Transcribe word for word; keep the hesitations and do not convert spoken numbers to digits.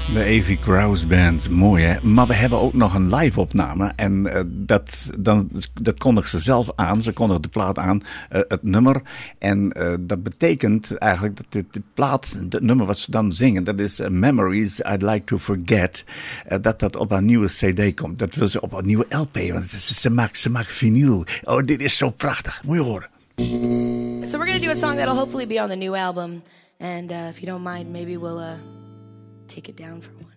De Avey Krause Band, mooi hè. Maar we hebben ook nog een live opname. En uh, dat, dan, dat kondigt ze zelf aan. Ze kondigt de plaat aan, uh, het nummer. En uh, dat betekent eigenlijk dat de, de plaat, het nummer wat ze dan zingen, dat is uh, Memories I'd Like to Forget. Uh, dat dat op een nieuwe cd komt. Dat wil ze op een nieuwe L P. Want ze, ze, maakt, ze maakt vinyl. Oh, dit is zo prachtig. Moet je horen. So we're gonna do a song that'll hopefully be on the new album. And uh, if you don't mind, maybe we'll... Uh, take it down for one.